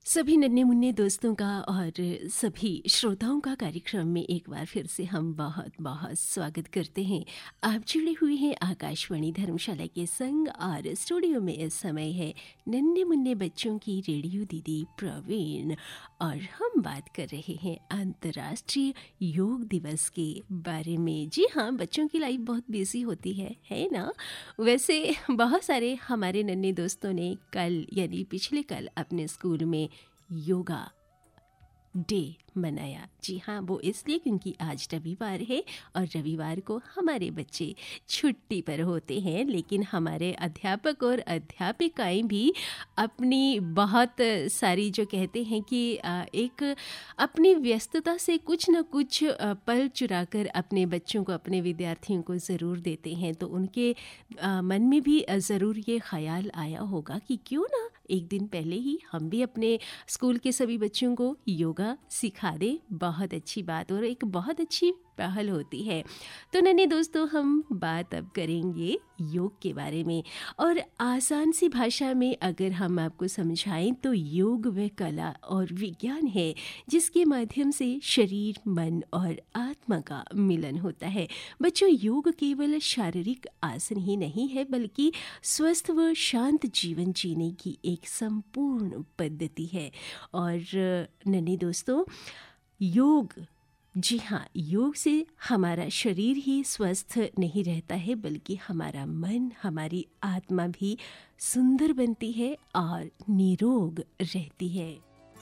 सभी नन्हे मुन्ने दोस्तों का और सभी श्रोताओं का कार्यक्रम में एक बार फिर से हम बहुत बहुत स्वागत करते हैं। आप जुड़े हुए हैं आकाशवाणी धर्मशाला के संग और स्टूडियो में इस समय है नन्हे मुन्ने बच्चों की रेडियो दीदी प्रवीण और हम बात कर रहे हैं अंतर्राष्ट्रीय योग दिवस के बारे में। जी हाँ, बच्चों की लाइफ बहुत बिजी होती है ना। वैसे बहुत सारे हमारे नन्हे दोस्तों ने कल यानी पिछले कल अपने स्कूल में योगा डे मनाया। जी हाँ, वो इसलिए क्योंकि आज रविवार है और रविवार को हमारे बच्चे छुट्टी पर होते हैं, लेकिन हमारे अध्यापक और अध्यापिकाएं भी अपनी बहुत सारी जो कहते हैं कि एक अपनी व्यस्तता से कुछ न कुछ पल चुराकर अपने बच्चों को, अपने विद्यार्थियों को ज़रूर देते हैं। तो उनके मन में भी ज़रूर ये ख्याल आया होगा कि क्यों ना एक दिन पहले ही हम भी अपने स्कूल के सभी बच्चों को योगा सिखा दे। बहुत अच्छी बात और एक बहुत अच्छी पहल होती है। तो नन्हे दोस्तों, हम बात अब करेंगे योग के बारे में और आसान सी भाषा में अगर हम आपको समझाएं तो योग वह कला और विज्ञान है जिसके माध्यम से शरीर, मन और आत्मा का मिलन होता है। बच्चों, योग केवल शारीरिक आसन ही नहीं है बल्कि स्वस्थ व शांत जीवन जीने की एक संपूर्ण पद्धति है। और नन्हे दोस्तों, योग, जी हाँ, योग से हमारा शरीर ही स्वस्थ नहीं रहता है बल्कि हमारा मन, हमारी आत्मा भी सुंदर बनती है और निरोग रहती है।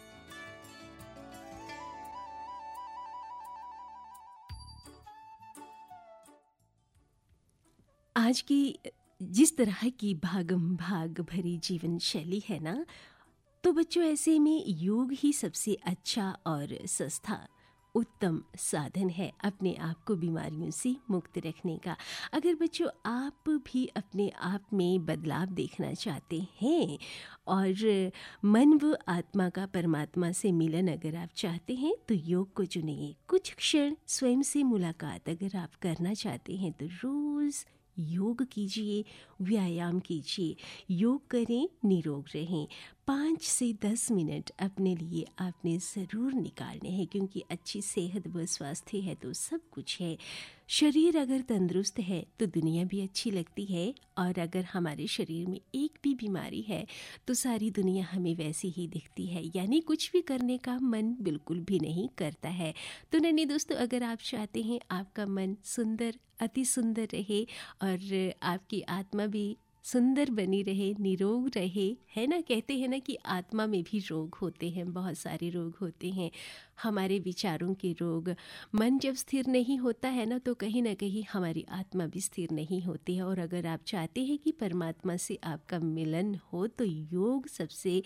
आज की जिस तरह की भागम भाग भरी जीवन शैली है ना, तो बच्चों ऐसे में योग ही सबसे अच्छा और सस्ता उत्तम साधन है अपने आप को बीमारियों से मुक्त रखने का। अगर बच्चों आप भी अपने आप में बदलाव देखना चाहते हैं और मन व आत्मा का परमात्मा से मिलन अगर आप चाहते हैं तो योग को चुनिए। कुछ क्षण स्वयं से मुलाकात अगर आप करना चाहते हैं तो रोज़ योग कीजिए, व्यायाम कीजिए, योग करें, निरोग रहें। 5 से 10 मिनट अपने लिए आपने ज़रूर निकालने हैं, क्योंकि अच्छी सेहत व स्वास्थ्य है तो सब कुछ है। शरीर अगर तंदुरुस्त है तो दुनिया भी अच्छी लगती है, और अगर हमारे शरीर में एक भी बीमारी है तो सारी दुनिया हमें वैसी ही दिखती है, यानी कुछ भी करने का मन बिल्कुल भी नहीं करता है। तो नन्हे दोस्तों, अगर आप चाहते हैं आपका मन सुंदर, अति सुंदर रहे और आपकी आत्मा भी सुंदर बनी रहे, निरोग रहे, है ना। कहते हैं ना कि आत्मा में भी रोग होते हैं, बहुत सारे रोग होते हैं, हमारे विचारों के रोग। मन जब स्थिर नहीं होता है ना तो कहीं ना कहीं हमारी आत्मा भी स्थिर नहीं होती है। और अगर आप चाहते हैं कि परमात्मा से आपका मिलन हो तो योग सबसे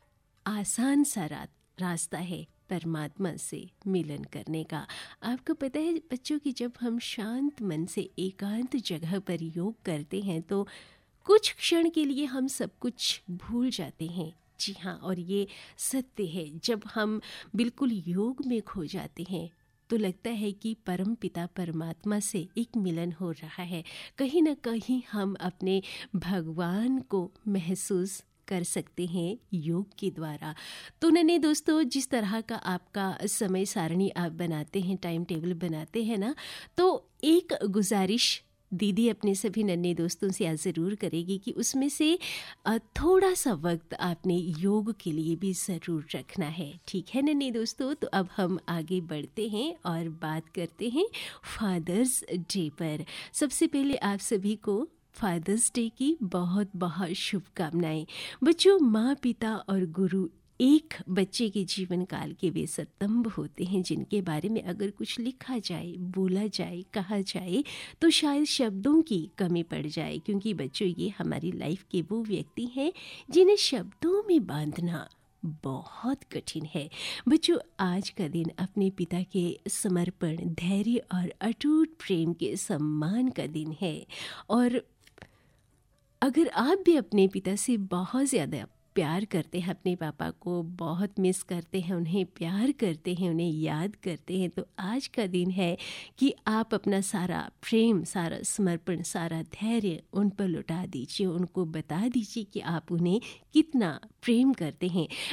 आसान सा रास्ता है परमात्मा से मिलन करने का। आपको पता है बच्चों कि जब हम शांत मन से एकांत जगह पर योग करते हैं तो कुछ क्षण के लिए हम सब कुछ भूल जाते हैं। जी हाँ, और ये सत्य है। जब हम बिल्कुल योग में खो जाते हैं तो लगता है कि परम पिता परमात्मा से एक मिलन हो रहा है। कहीं ना कहीं हम अपने भगवान को महसूस कर सकते हैं योग के द्वारा। तो नन्हे दोस्तों, जिस तरह का आपका समय सारणी आप बनाते हैं, टाइम टेबल बनाते हैं ना, तो एक गुजारिश दीदी अपने सभी नन्हे दोस्तों से आज ज़रूर करेगी कि उसमें से थोड़ा सा वक्त आपने योग के लिए भी ज़रूर रखना है। ठीक है नन्हे दोस्तों, तो अब हम आगे बढ़ते हैं और बात करते हैं फादर्स डे पर। सबसे पहले आप सभी को फादर्स डे की बहुत बहुत शुभकामनाएं। बच्चों, माँ, पिता और गुरु एक बच्चे के जीवन काल के वे स्तंभ होते हैं जिनके बारे में अगर कुछ लिखा जाए, बोला जाए, कहा जाए तो शायद शब्दों की कमी पड़ जाए, क्योंकि बच्चों ये हमारी लाइफ के वो व्यक्ति हैं जिन्हें शब्दों में बांधना बहुत कठिन है। बच्चों, आज का दिन अपने पिता के समर्पण, धैर्य और अटूट प्रेम के सम्मान का दिन है। और अगर आप भी अपने पिता से बहुत ज़्यादा प्यार करते हैं, अपने पापा को बहुत मिस करते हैं, उन्हें प्यार करते हैं, उन्हें याद करते हैं, तो आज का दिन है कि आप अपना सारा प्रेम, सारा समर्पण, सारा धैर्य उन पर लुटा दीजिए। उनको बता दीजिए कि आप उन्हें कितना प्रेम करते हैं।